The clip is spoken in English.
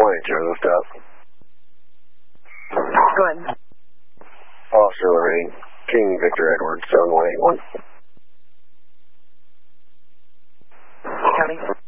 Zero, lift up. Go ahead. Officer Lorraine, King Victor Edward, 7181. County.